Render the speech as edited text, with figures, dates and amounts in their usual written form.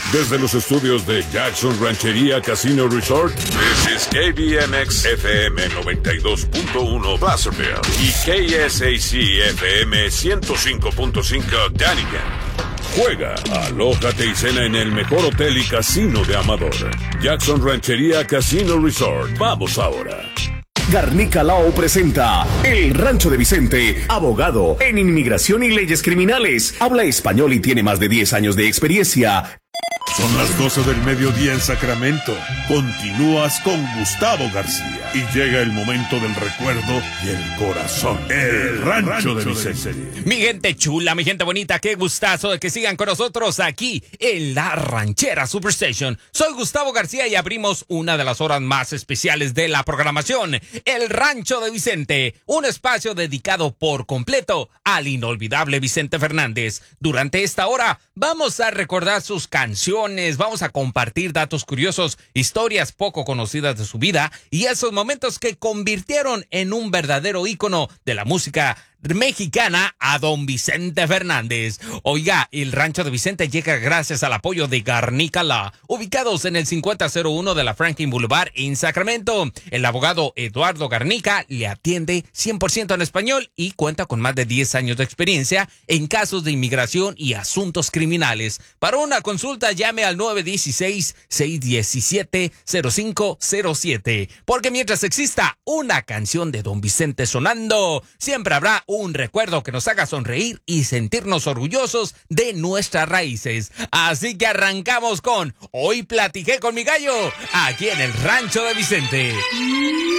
Desde los estudios de Jackson Ranchería Casino Resort, this is KBMX FM 92.1 Placerville y KSAC FM 105.5 Dunnigan. Juega, alójate y cena en el mejor hotel y casino de Amador. Jackson Ranchería Casino Resort. Vamos ahora. Garnica Law presenta El Rancho de Vicente, abogado en inmigración y leyes criminales. Habla español y tiene más de 10 años de experiencia. Son las 12 del mediodía en Sacramento. Continúas con Gustavo García. Y llega el momento del recuerdo y el corazón. El Rancho de Vicente. Mi gente chula, mi gente bonita, qué gustazo de que sigan con nosotros aquí en la Ranchera Superstation. Soy Gustavo García y abrimos una de las horas más especiales de la programación. El Rancho de Vicente, un espacio dedicado por completo al inolvidable Vicente Fernández. Durante esta hora vamos a recordar sus canciones, vamos a compartir datos curiosos, historias poco conocidas de su vida y esos momentos que convirtieron en un verdadero ícono de la música mexicana a don Vicente Fernández. Oiga, el Rancho de Vicente llega gracias al apoyo de Garnica Law, ubicados en el 5001 de la Franklin Boulevard en Sacramento. El abogado Eduardo Garnica le atiende 100% en español y cuenta con más de 10 años de experiencia en casos de inmigración y asuntos criminales. Para una consulta llame al 916-617-0507, porque mientras exista una canción de don Vicente sonando, siempre habrá un recuerdo que nos haga sonreír y sentirnos orgullosos de nuestras raíces. Así que arrancamos con Hoy Platiqué con mi gallo, aquí en el Rancho de Vicente.